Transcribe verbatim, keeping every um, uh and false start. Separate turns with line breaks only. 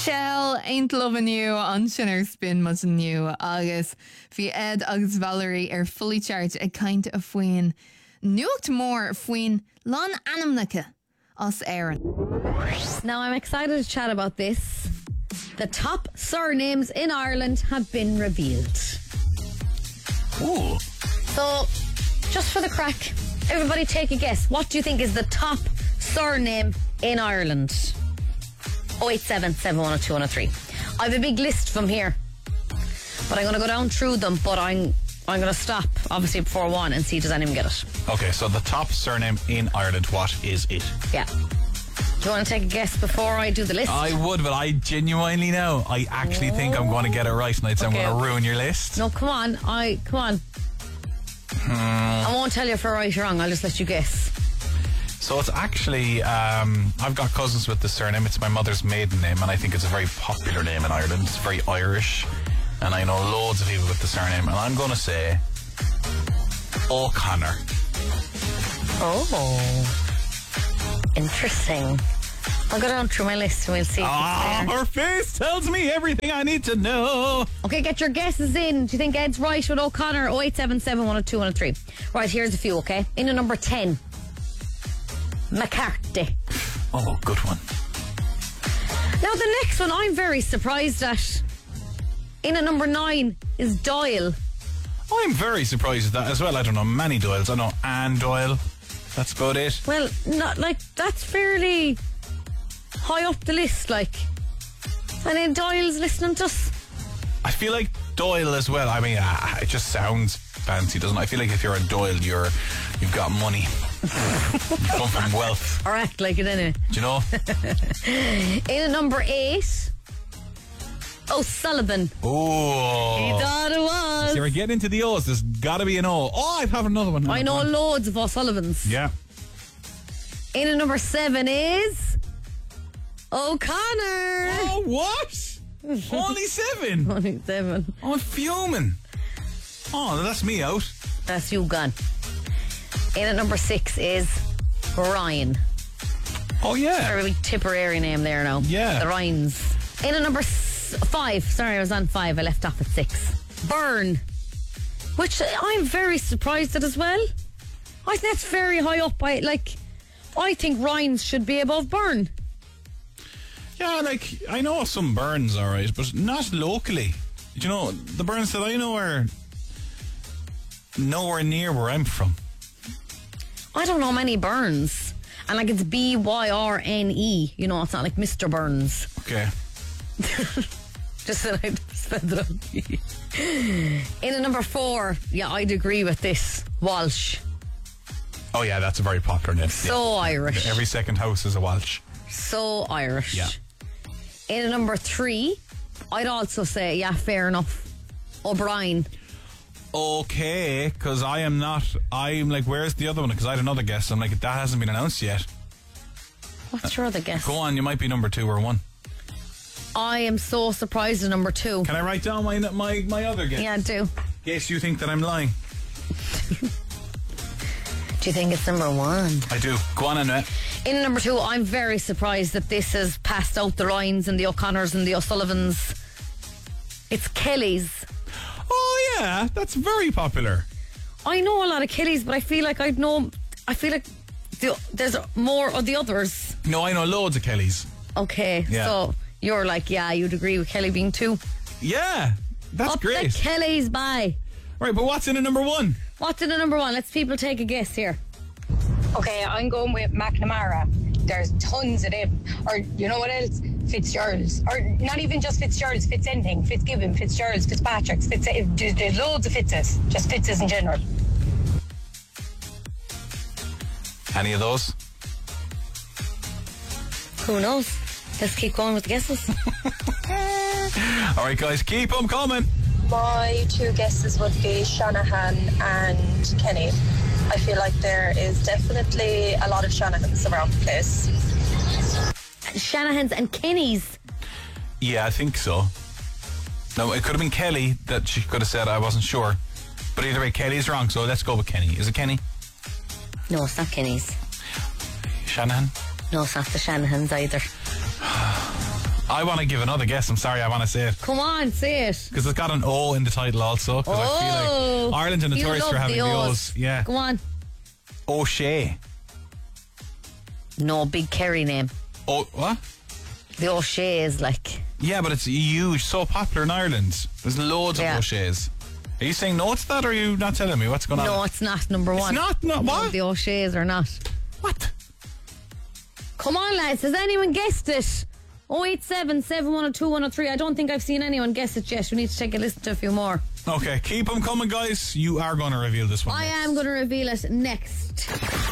Chell ain't loving you an sin ar spin much new agus fi Ed agus Valerie are fully charged a kind of faoin nuacht more faoin lán anamnacha as Aaron.
Now I'm excited to chat about this. The top surnames in Ireland have been revealed.
Ooh.
So, just for the crack, everybody take a guess. What do you think is the top surname in Ireland? oh eight seven, seven one oh, two one oh three. I have a big list from here, but I'm going to go down through them, but I'm I'm going to stop, obviously, before one and see does anyone get it.
Okay, so the top surname in Ireland, what is it?
Yeah. Do you want to take a guess before I do the list?
I would, but I genuinely know. I actually oh. think I'm going to get it right, and I'd say okay, I'm going to okay. ruin your list.
No, come on. I Come on.
Hmm.
I won't tell you if we're right or wrong. I'll just let you guess.
So it's actually, um, I've got cousins with the surname. It's my mother's maiden name, and I think it's a very popular name in Ireland. It's very Irish, and I know loads of people with the surname, and I'm going to say O'Connor.
Oh, interesting. I'll go down through my list and we'll see if
ah,
it's there.
Her face tells me everything I need to know.
Okay, get your guesses in. Do you think Ed's right with O'Connor? oh eight seven, seven one oh, two one oh three. Right, here's a few, okay? In at number ten, McCarthy.
Oh, good one.
Now the next one I'm very surprised at. In at number nine is Doyle.
I'm very surprised at that as well. I don't know many Doyles. I know Anne Doyle. That's about it.
Well, not like that's fairly high up the list, like. And then Doyle's listening to us.
I feel like Doyle as well. I mean, uh, it just sounds fancy, doesn't it? I feel like if you're a Doyle, you're you've got money. You come from wealth.
Or act like it anyway.
Do you know?
In at number eight, O'Sullivan.
Oh.
He thought it was.
So we're getting into the O's. There's got to be an O. Oh, I have another one.
I know
one.
loads of O'Sullivans.
Yeah.
In at number seven is O'Connor.
Oh, what? Only seven?
Only seven.
Oh, I'm fuming. Oh, that's me out.
That's you gone. In at number six is Ryan.
Oh, yeah.
Very big Tipperary name there now.
Yeah.
The Ryans. In at number s- five. Sorry, I was on five. I left off at six. Byrne. Which I'm very surprised at as well. I think that's very high up. I, like, I think Ryan's should be above Byrne.
Yeah, like, I know some Burns, all right, but not locally. You know, the Burns that I know are nowhere near where I'm from.
I don't know many Burns. And, like, it's B Y R N E. You know, it's not like Mister Burns.
Okay.
Just that I'd spend it on E. In at number four, yeah, I'd agree with this. Walsh.
Oh, yeah, that's a very popular name.
So
yeah.
Irish.
Every second house is a Walsh.
So Irish.
Yeah.
In at number three, I'd also say, yeah, fair enough, O'Brien.
Okay, because I am not, I'm like, where's the other one? Because I had another guess. I'm like, that hasn't been announced yet.
What's your other guess?
Go on, you might be number two or one.
I am so surprised at number two.
Can I write down my my, my other guess?
Yeah, do.
Guess you think that I'm lying.
Do you think it's number one?
I do. Go on, Annette.
In number two, I'm very surprised that this has passed out the Ryans and the O'Connors and the O'Sullivans. It's Kelly's.
Oh, yeah, that's very popular.
I know a lot of Kellys, but I feel like I'd know. I feel like the, there's more of the others.
No, I know loads of Kellys.
Okay,
yeah. So
you're like, yeah, you'd agree with Kelly being two.
Yeah, that's
Up
great.
The Kellys by.
Right, but what's in a number one?
What's in a number one? Let's people take a guess here.
Okay, I'm going with McNamara. There's tons of them. Or, you know what else? Fitzgerald's. Or not even just Fitzgerald's, Fitzending, Fitzgibbon, Fitzgerald's, Fitzpatrick's, Fitz. There's, there's loads of Fitzes. Just Fitzes in general.
Any of those?
Who knows? Let's keep going with the guesses.
All right, guys, keep them coming.
My two guesses would be Shanahan and Kenny. I feel like there is definitely a lot of Shanahans around the place.
Shanahans and Kennys.
Yeah, I think so. No, it could have been Kelly that she could have said. I wasn't sure. But either way, Kelly's wrong, so let's go with Kenny. Is it Kenny?
No, it's not Kenny's.
Shanahan?
No, it's not the Shanahans either.
I want to give another guess. I'm sorry, I want to say it.
Come on, say it.
Because it's got an O in the title also. Because I feel like Ireland are
You
notorious
love
for having
the
the
O's.
O's. Yeah.
Go on.
O'Shea.
No, big Kerry name.
Oh, what?
The O'Shea is like...
Yeah, but it's huge, so popular in Ireland. There's loads
Yeah.
of O'Shea's. Are you saying no to that, or are you not telling me what's going on?
No, it's not number one.
It's not? No,
No,
what?
the O'Shea's are not.
What?
Come on, lads. Has anyone guessed it? oh eight seven, seven one oh two, one oh three. I don't think I've seen anyone guess it yet. We need to take a listen to a few more.
Okay, keep them coming, guys. You are going to reveal this one.
I
next.
am going to reveal it next.